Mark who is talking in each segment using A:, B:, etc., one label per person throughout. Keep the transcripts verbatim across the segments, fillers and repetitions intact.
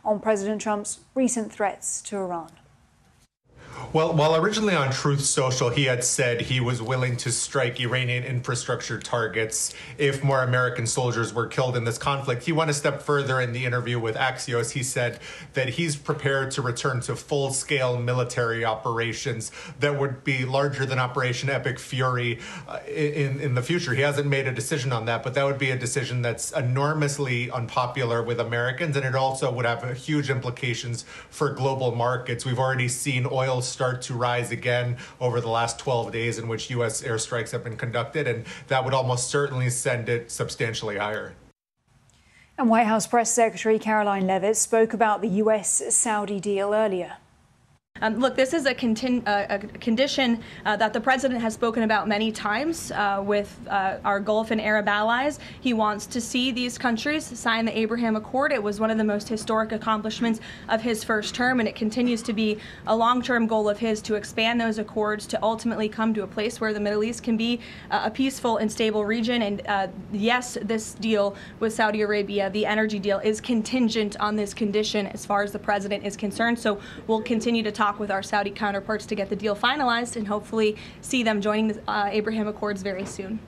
A: on President Trump's recent threats to Iran.
B: Well, while originally on Truth Social, he had said he was willing to strike Iranian infrastructure targets if more American soldiers were killed in this conflict, he went a step further in the interview with Axios. He said that he's prepared to return to full-scale military operations that would be larger than Operation Epic Fury uh, in, in the future. He hasn't made a decision on that, but that would be a decision that's enormously unpopular with Americans, and it also would have huge implications for global markets. We've already seen oil start to rise again over the last twelve days in which U S airstrikes have been conducted, and that would almost certainly send it substantially higher.
A: And White House Press Secretary Caroline Leavitt spoke about the U S-Saudi deal earlier.
C: Um, look, this is a, contin uh, a condition uh, that the president has spoken about many times uh, with uh, our Gulf and Arab allies. He wants to see these countries sign the Abraham Accord. It was one of the most historic accomplishments of his first term, and it continues to be a long-term goal of his to expand those accords to ultimately come to a place where the Middle East can be uh, a peaceful and stable region. And uh, yes, this deal with Saudi Arabia, the energy deal, is contingent on this condition as far as the president is concerned. So we'll continue to talk with our Saudi counterparts to get the deal finalized and hopefully see them joining the uh, Abraham Accords very soon.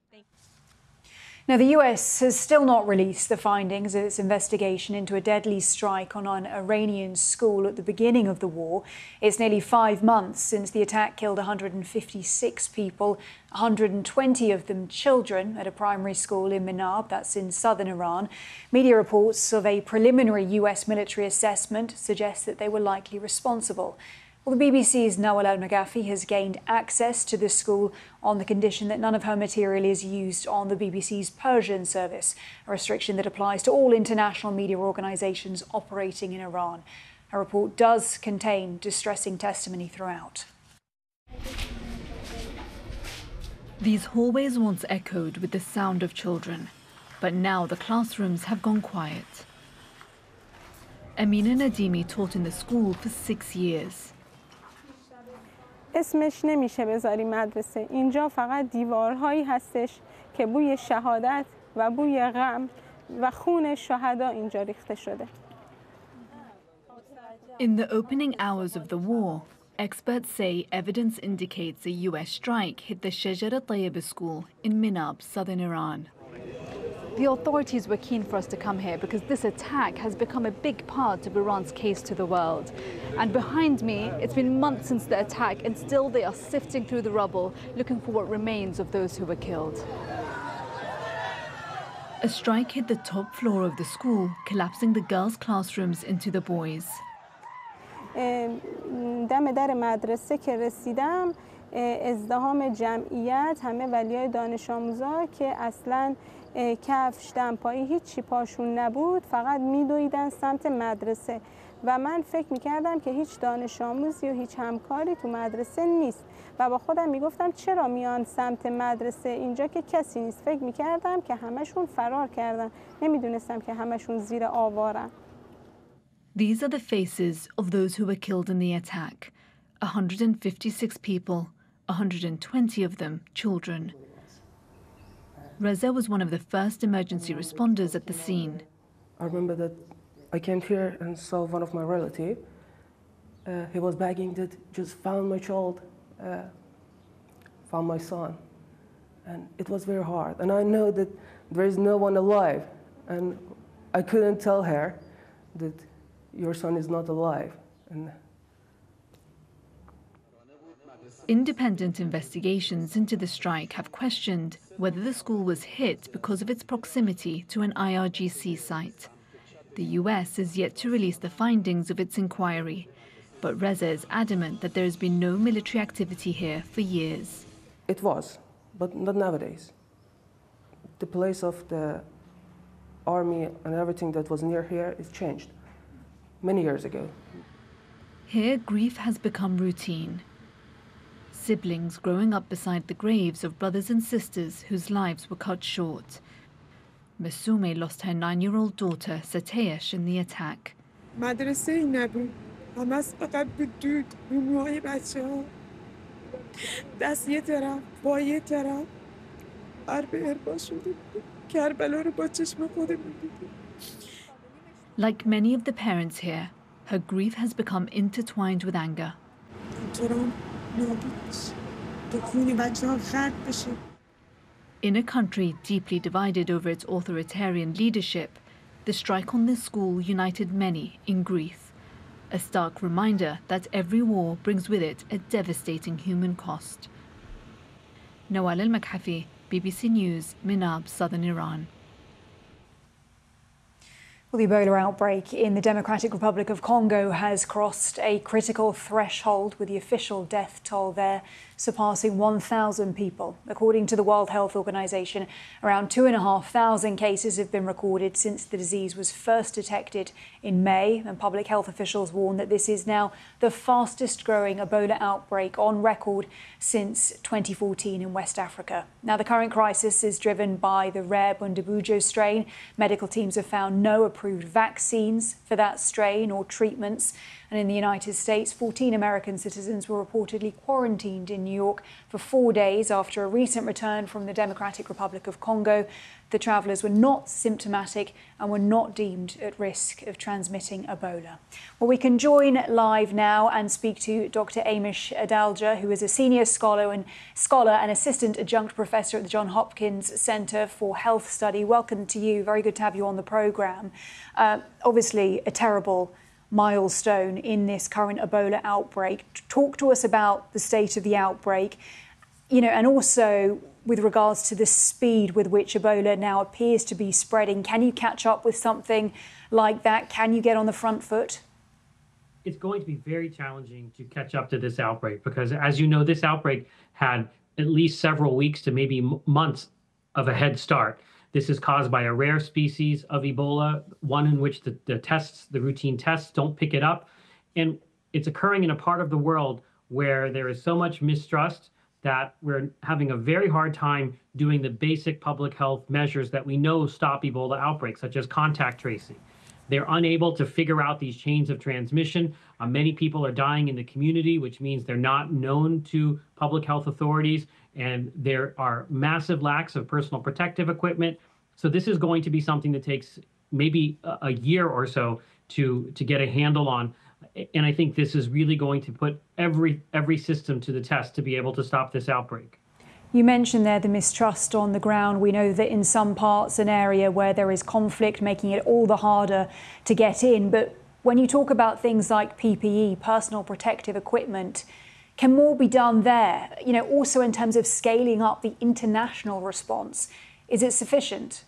A: Now, the U S has still not released the findings of its investigation into a deadly strike on an Iranian school at the beginning of the war. It's nearly five months since the attack killed one hundred fifty-six people, one hundred twenty of them children, at a primary school in Minab, that's in southern Iran. Media reports of a preliminary U S military assessment suggest that they were likely responsible. Well, the B B C's Nawal Al-Nagafi has gained access to the school on the condition that none of her material is used on the B B C's Persian service, a restriction that applies to all international media organisations operating in Iran. Her report does contain distressing testimony throughout.
D: These hallways once echoed with the sound of children, but now the classrooms have gone quiet. Amina Nadimi taught in the school for six years.
E: اسمش نمیشه بذاری مدرسه. اینجا فقط دیوارهایی هستش که بوی شهادت و بوی غم و خون شهدا اینجا ریخته شده.
D: In the opening hours of the war, experts say evidence indicates a U S strike hit the Shajara Tayyib school in Minab, southern Iran.
F: The authorities were keen for us to come here because this attack has become a big part of Iran's case to the world. And behind me, it's been months since the attack, and still they are sifting through the rubble, looking for what remains of those who were killed.
D: A strike hit the top floor of the school, collapsing the girls' classrooms into the boys.
E: دم در مدرسه که رسیدم ازدحام جمعیت همه ولیای دانش آموزا که اصلاً کفش دمپایی هیچی پاشون نبود فقط میدویدن سمت مدرسه و من فکر میکردم که هیچ دانش آموزی و هیچ همکاری تو مدرسه نیست و با خودم میگفتم چرا میان سمت مدرسه اینجا که کسی نیست. فکر میکردم که همشون فرار کردن، نمیدونستم که همشون زیر آوارن.
D: These are the faces of those who were killed in the attack. one hundred fifty-six people, one hundred twenty of them children. Reza was one of the first emergency responders at the scene.
G: I remember that I came here and saw one of my relatives. Uh, he was begging that just found my child, uh, found my son. And it was very hard. And I know that there is no one alive. And I couldn't tell her that your son is not alive. And
D: Independent investigations into the strike have questioned whether the school was hit because of its proximity to an I R G C site. The U S is yet to release the findings of its inquiry, but Reza is adamant that there has been no military activity here for years.
G: It was, but not nowadays. The place of the army and everything that was near here is changed many years ago.
D: Here, grief has become routine. Siblings growing up beside the graves of brothers and sisters whose lives were cut short. Masume lost her nine-year-old daughter, Satesh, in the attack.
H: مدرسه نبود. همش فقط بود دود. روموهای بچه‌ها. دست یه طرف، با یه طرف. حرب اربا شده بود. کربلا رو با چشم خودمون دیدیم.
D: Like many of the parents here, her grief has become intertwined with anger. In a country deeply divided over its authoritarian leadership, the strike on this school united many in grief, a stark reminder that every war brings with it a devastating human cost. Nawal Al-Makhafi, B B C News, Minab, southern Iran.
A: Well, the Ebola outbreak in the Democratic Republic of Congo has crossed a critical threshold, with the official death toll there surpassing one thousand people. According to the World Health Organization, around two thousand five hundred cases have been recorded since the disease was first detected in May, and public health officials warn that this is now the fastest growing Ebola outbreak on record since twenty fourteen in West Africa. Now, the current crisis is driven by the rare Bundibugyo strain. Medical teams have found no approved vaccines for that strain or treatments. And in the United States, fourteen American citizens were reportedly quarantined in New York for four days after a recent return from the Democratic Republic of Congo. The travellers were not symptomatic and were not deemed at risk of transmitting Ebola. Well, we can join live now and speak to Doctor Amish Adalja, who is a senior scholar and scholar and assistant adjunct professor at the Johns Hopkins Center for Health Study. Welcome to you. Very good to have you on the programme. Uh, obviously, a terrible milestone in this current Ebola outbreak. Talk to us about the state of the outbreak, you know, and also with regards to the speed with which Ebola now appears to be spreading. Can you catch up with something like that? Can you get on the front foot?
I: It's going to be very challenging to catch up to this outbreak because, as you know, this outbreak had at least several weeks to maybe months of a head start. This is caused by a rare species of Ebola, one in which the, the tests, the routine tests, don't pick it up. And it's occurring in a part of the world where there is so much mistrust that we're having a very hard time doing the basic public health measures that we know stop Ebola outbreaks, such as contact tracing. They're unable to figure out these chains of transmission. Uh, many people are dying in the community, which means they're not known to public health authorities, and there are massive lacks of personal protective equipment. So this is going to be something that takes maybe a, a year or so to, to get a handle on. And I think this is really going to put every every system to the test to be able to stop this outbreak.
A: You mentioned there the mistrust on the ground. We know that in some parts, an area where there is conflict, making it all the harder to get in. But when you talk about things like P P E, personal protective equipment, can more be done there? You know, also in terms of scaling up the international response, is it sufficient?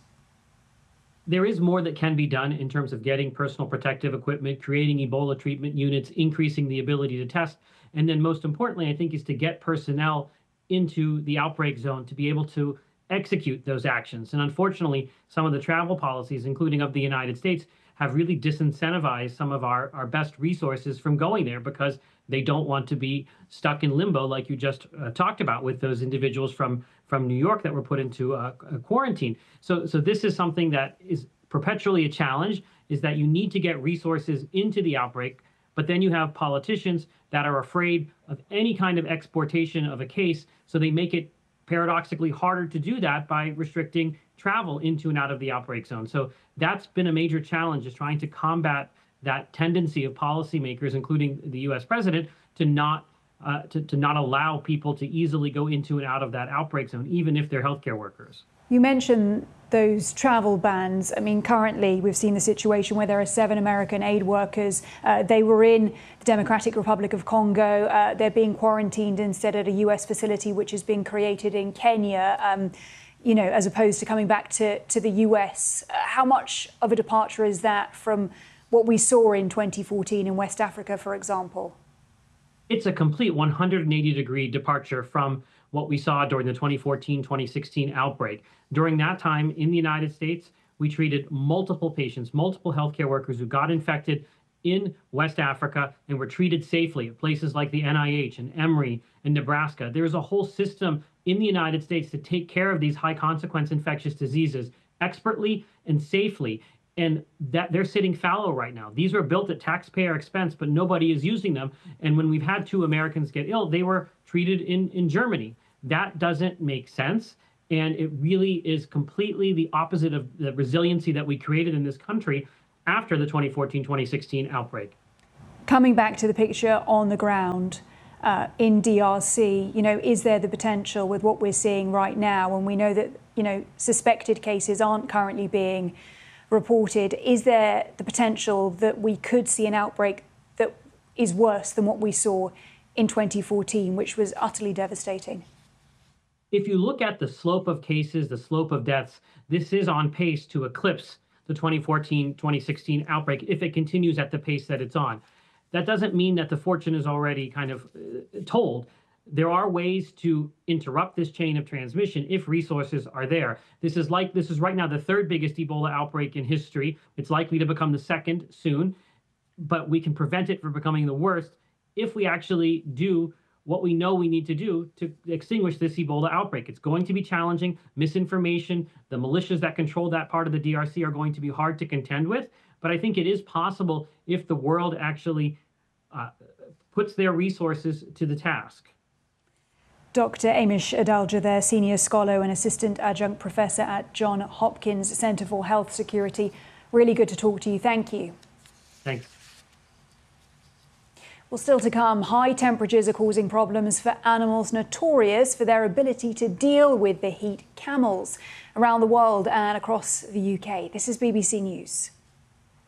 I: There is more that can be done in terms of getting personal protective equipment, creating Ebola treatment units, increasing the ability to test. And then most importantly, I think, is to get personnel into the outbreak zone to be able to execute those actions. And unfortunately, some of the travel policies, including of the United States, have really disincentivized some of our, our best resources from going there because they don't want to be stuck in limbo like you just uh, talked about with those individuals from, from New York that were put into uh, a quarantine. So, so this is something that is perpetually a challenge, is that you need to get resources into the outbreak, but then you have politicians that are afraid of any kind of exportation of a case, so they make it paradoxically harder to do that by restricting travel into and out of the outbreak zone. So that's been a major challenge, is trying to combat that tendency of policymakers, including the U S president, to not uh, to, to not allow people to easily go into and out of that outbreak zone, even if they're healthcare workers.
A: You mentioned those travel bans. I mean, currently we've seen the situation where there are seven American aid workers. Uh, they were in the Democratic Republic of Congo. Uh, they're being quarantined instead at a U S facility which is being created in Kenya, um, you know, as opposed to coming back to, to the U S. Uh, how much of a departure is that from what we saw in twenty fourteen in West Africa, for example?
I: It's a complete one hundred eighty degree departure from what we saw during the twenty fourteen twenty sixteen outbreak. During that time in the United States, we treated multiple patients, multiple healthcare workers who got infected in West Africa and were treated safely at places like the N I H and Emory in Nebraska. There's a whole system in the United States to take care of these high consequence infectious diseases expertly and safely. And that they're sitting fallow right now. These were built at taxpayer expense, but nobody is using them. And when we've had two Americans get ill, they were treated in, in Germany. That doesn't make sense. And it really is completely the opposite of the resiliency that we created in this country. after the twenty fourteen twenty sixteen outbreak.
A: Coming back to the picture on the ground uh, in D R C, you know, is there the potential with what we're seeing right now, and we know that, you know, suspected cases aren't currently being reported, is there the potential that we could see an outbreak that is worse than what we saw in twenty fourteen, which was utterly devastating?
I: If you look at the slope of cases, the slope of deaths, this is on pace to eclipse the twenty fourteen twenty sixteen outbreak if it continues at the pace that it's on. That doesn't mean that the fortune is already kind of uh, told. There are ways to interrupt this chain of transmission if resources are there. This is like this is right now the third biggest Ebola outbreak in history. It's likely to become the second soon, but we can prevent it from becoming the worst if we actually do what we know we need to do to extinguish this Ebola outbreak. It's going to be challenging. Misinformation, the militias that control that part of the D R C are going to be hard to contend with, but I think it is possible if the world actually uh, puts their resources to the task.
A: Doctor Amish Adalja there, senior scholar and assistant adjunct professor at Johns Hopkins Center for Health Security. Really good to talk to you. Thank you.
I: Thanks.
A: Well, still to come, high temperatures are causing problems for animals notorious for their ability to deal with the heat. Camels around the world and across the U K. This is B B C News.